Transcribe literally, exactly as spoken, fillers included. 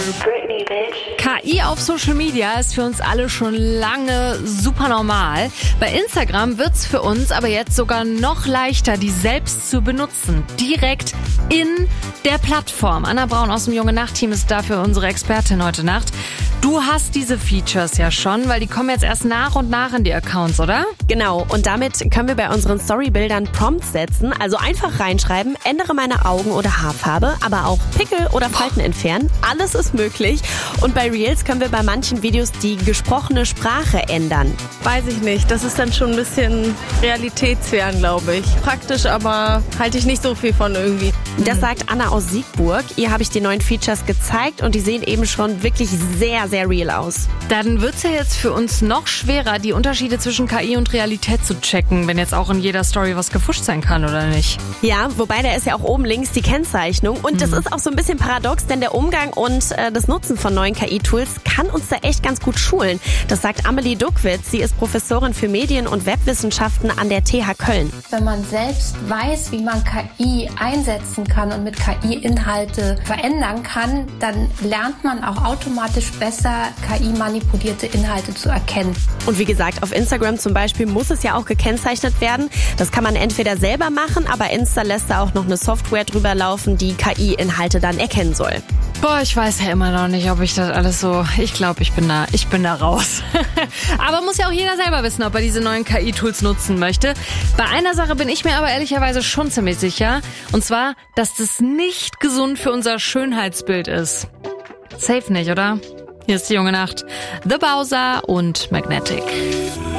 Britney, bitch. K I auf Social Media ist für uns alle schon lange super normal. Bei Instagram wird's für uns aber jetzt sogar noch leichter, die selbst zu benutzen. Direkt in der Plattform. Anna Braun aus dem Junge Nacht-Team ist dafür unsere Expertin heute Nacht. Du hast diese Features ja schon, weil die kommen jetzt erst nach und nach in die Accounts, oder? Genau, und damit können wir bei unseren Storybildern Prompts setzen, also einfach reinschreiben, ändere meine Augen- oder Haarfarbe, aber auch Pickel oder Falten entfernen. Alles ist möglich. Und bei Reels können wir bei manchen Videos die gesprochene Sprache ändern. Weiß ich nicht, das ist dann schon ein bisschen realitätsfern, glaube ich. Praktisch, aber halte ich nicht so viel von irgendwie. Das sagt Anna aus Siegburg. Ihr habe ich die neuen Features gezeigt und die sehen eben schon wirklich sehr, sehr real aus. Dann wird's ja jetzt für uns noch schwerer, die Unterschiede zwischen K I und Realität zu checken, wenn jetzt auch in jeder Story was gefuscht sein kann, oder nicht? Ja, wobei da ist ja auch oben links die Kennzeichnung. Und das ist auch so ein bisschen paradox, denn der Umgang und äh, das Nutzen von neuen K I-Tools kann uns da echt ganz gut schulen. Das sagt Amelie Duckwitz. Sie ist Professorin für Medien- und Webwissenschaften an der T H Köln. Wenn man selbst weiß, wie man K I einsetzen kann und mit K I-Inhalte verändern kann, dann lernt man auch automatisch besser, K I-manipulierte Inhalte zu erkennen. Und wie gesagt, auf Instagram zum Beispiel muss es ja auch gekennzeichnet werden. Das kann man entweder selber machen, aber Insta lässt da auch noch eine Software drüber laufen, die K I-Inhalte dann erkennen soll. Boah, ich weiß ja immer noch nicht, ob ich das alles so... Ich glaube, ich bin da, ich bin da raus. Aber muss ja auch jeder selber wissen, ob er diese neuen K I-Tools nutzen möchte. Bei einer Sache bin ich mir aber ehrlicherweise schon ziemlich sicher. Und zwar, dass das nicht gesund für unser Schönheitsbild ist. Safe nicht, oder? Hier ist die Junge Nacht. The Bowser und Magnetic.